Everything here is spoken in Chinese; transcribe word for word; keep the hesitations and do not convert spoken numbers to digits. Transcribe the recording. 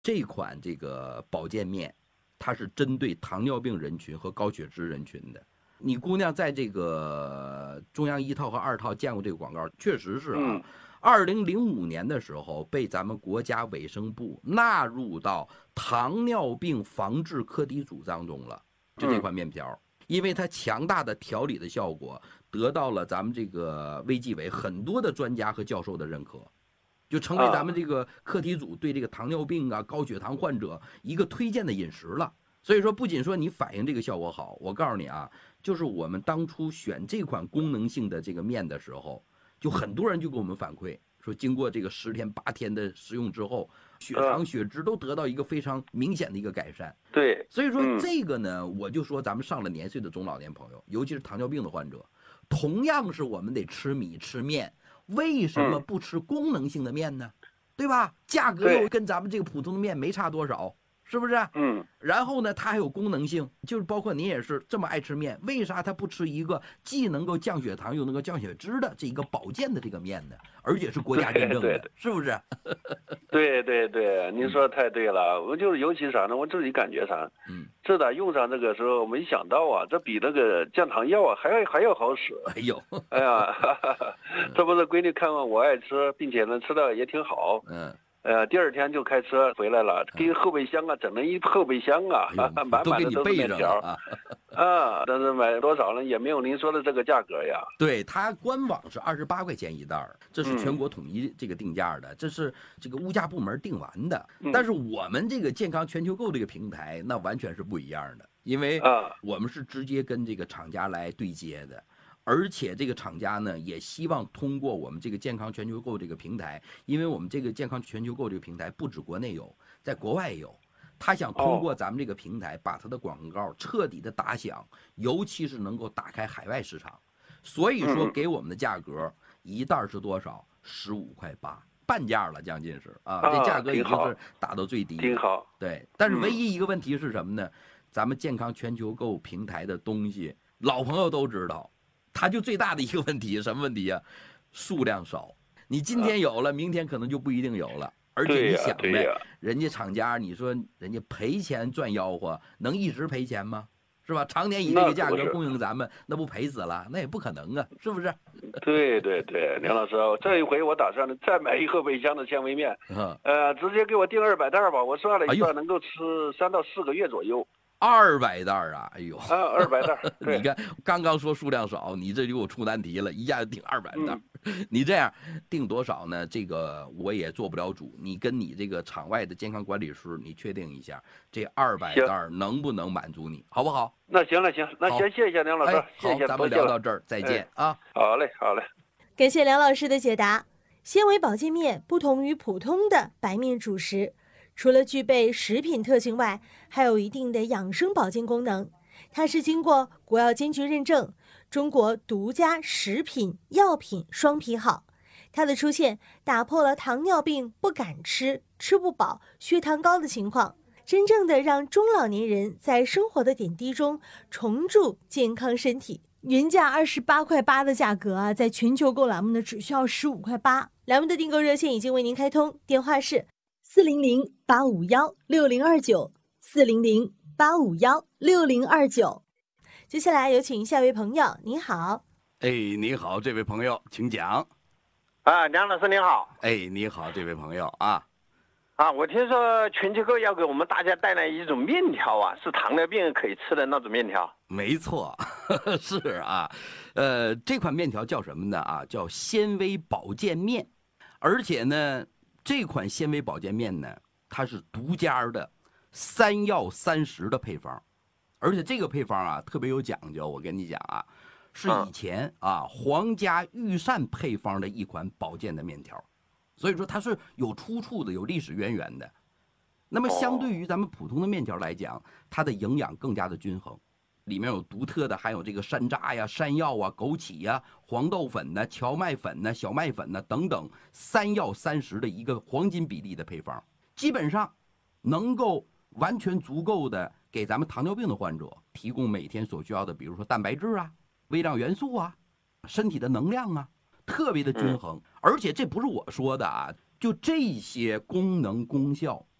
这款这个保健面，它是针对糖尿病人群和高血脂人群的。你姑娘在这个中央一套和二套见过这个广告，确实是啊。二零零五年的时候，被咱们国家卫生部纳入到糖尿病防治课题组当中了。就这款面条，因为它强大的调理的效果，得到了咱们这个卫计委很多的专家和教授的认可。就成为咱们这个课题组对这个糖尿病啊、高血糖患者一个推荐的饮食了。所以说，不仅说你反映这个效果好，我告诉你啊，就是我们当初选这款功能性的这个面的时候，就很多人就给我们反馈说，经过这个十天八天的食用之后，血糖、血脂都得到一个非常明显的一个改善。 对， 所以说这个呢，我就说咱们上了年岁的中老年朋友，尤其是糖尿病的患者，同样是我们得吃米吃面。为什么不吃功能性的面呢？对吧？价格又跟咱们这个普通的面没差多少，是不是？ 嗯。 然后呢，它还有功能性，就是包括您也是这么爱吃面，为啥他不吃一个既能够降血糖又能够降血脂的这一个保健的这个面呢？而且是国家认证的， 对对是不是？ 对对对，您说的太对了。我就是尤其啥呢？我自己感觉啥？嗯，自打用上这个时候，没想到啊，这比那个降糖药啊还要还要好使。 哎呦， 哎呀，哈哈哈，这不是闺女看完我爱吃，并且呢吃的也挺好。嗯。呃，第二天就开车回来了，给后备箱啊整了一后备箱啊，满满的都是面条啊。啊，但是买多少呢？也没有您说的这个价格呀。 对，它官网是二十八块钱一袋儿，这是全国统一这个定价的，这是这个物价部门定完的。但是我们这个健康全球购这个平台，那完全是不一样的，因为我们是直接跟这个厂家来对接的。而且这个厂家呢，也希望通过我们这个健康全球购这个平台，因为我们这个健康全球购这个平台不止国内有，在国外也有。他想通过咱们这个平台，把他的广告彻底的打响，尤其是能够打开海外市场。所以说，给我们的价格一袋是多少？十五块八，半价了，将近是啊，这价格已经是打到最低了。 挺好。 对，但是唯一一个问题是什么呢？咱们健康全球购平台的东西，老朋友都知道。它就最大的一个问题，什么问题呀、啊？数量少，你今天有了，明天可能就不一定有了。而且你想呗，人家厂家，你说人家赔钱赚吆喝，能一直赔钱吗？是吧？常年以这个价格供应咱们，那不赔死了？那也不可能啊，是不是？ 对对对，梁老师，这一回我打算再买一后备箱的纤维面，呃，直接给我订二百袋吧，我算了一算，能够吃三到四个月左右。 二百袋啊！哎呦， 啊，二百袋！ 你看，刚刚说数量少，你这就给我出难题了，一下就订二百袋。嗯、你这样订多少呢？这个我也做不了主。你跟你这个场外的健康管理师，你确定一下，这二百袋能不能满足你，好不好？ 那行了，行，那先谢谢梁老师， 哎、 谢谢， 咱们聊到这儿，再见、哎、啊！ 好嘞，好嘞。 感谢梁老师的解答。纤维保健面不同于普通的白面主食。除了具备食品特性外，还有一定的养生保健功能。它是经过国药监局认证，中国独家食品药品双批号。它的出现打破了糖尿病不敢吃、吃不饱、血糖高的情况，真正的让中老年人在生活的点滴中重铸健康身体。原价二十八块八的价格啊，在全球购栏目呢只需要十五块八。栏目的订购热线已经为您开通，电话是四零零八五幺六零二九，四零零八五幺六零二九。接下来有请下一位朋友，您好。 哎，你好，这位朋友，请讲。 啊，梁老师您好。 哎，你好，这位朋友啊。 啊，我听说全球购要给我们大家带来一种面条啊，是糖尿病可以吃的那种面条。 没错，呵呵是啊，呃，这款面条叫什么呢？啊，叫纤维保健面，而且呢。这款纤维保健面呢，它是独家的三药三食的配方，而且这个配方啊特别有讲究。我跟你讲啊，是以前啊皇家御膳配方的一款保健的面条，所以说它是有出处的，有历史渊源的。那么相对于咱们普通的面条来讲，它的营养更加的均衡。里面有独特的，还有这个山楂呀、山药啊、枸杞呀、黄豆粉呢、荞麦粉呢、小麦粉呢等等三药三食的一个黄金比例的配方，基本上能够完全足够的给咱们糖尿病的患者提供每天所需要的，比如说蛋白质啊、微量元素啊、身体的能量啊，特别的均衡。而且这不是我说的啊，就这些功能功效